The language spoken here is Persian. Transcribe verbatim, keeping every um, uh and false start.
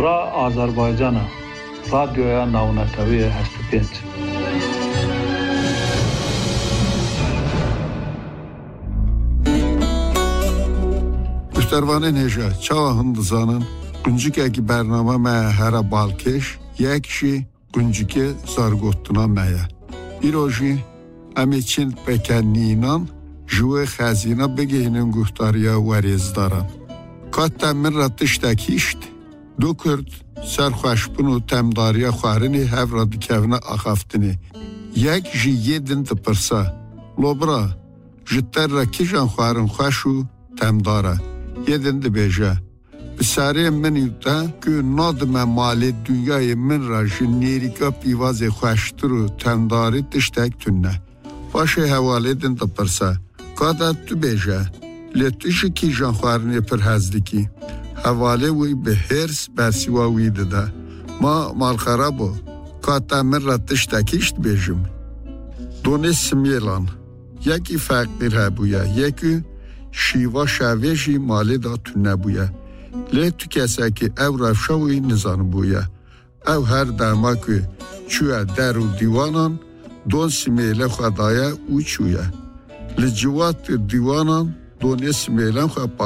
را آذربایجان رادیویا ناونتوی هشت و پنج. مشتروان نیجا چاو هندزانن قنجیک اگه برنامه ما هر بالکش یکشی قنجیک زارگوتنا مایه. ایروژی امی چند بکنینان جوه خزینه بگیهنن گفتاریا وریز دارن. کاتا من را تشتکیشت دو کرد سرخوشبون و تمداریا خوارنی هف را دکونا آخافتنی. یک جی یدن تپرسا. لبرا جتر را کشان خوارن خوشو تمداره. یدن دبیجه. بساره منی تا که نادم مالی دنیای من را جنیریکا پیواز خوشتر و تمداری تشتک تونه. باشه حواله دن تپرسا. کادا تو بیجه. لیتوشی کی جان خوارنی پر هزدیکی. حواله وی به هرس برسیوا وی داده. ما مال خرابو. کاتا من را تشتکیشت بیجم. دونه سمیلان. یکی فقیر هبویا. یکی شیوا شویشی مالی دا تو نبویا. لیتو کسا که او رفشاوی نزان بویا. او هر دما که چویا در و دیوانان دون سمیل خدایا او چویا. لجوات دیوانان دونه سمیلان خواه